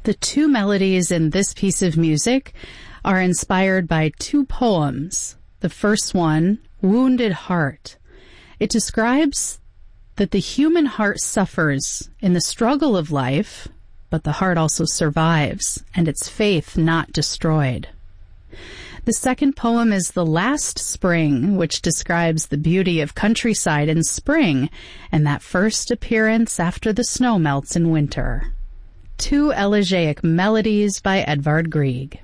The two melodies in this piece of music are inspired by two poems. The first one, Wounded Heart. It describes that the human heart suffers in the struggle of life, but the heart also survives, and its faith not destroyed. The second poem is The Last Spring, which describes the beauty of countryside in spring and that first appearance after the snow melts in winter. Two elegiac melodies by Edvard Grieg.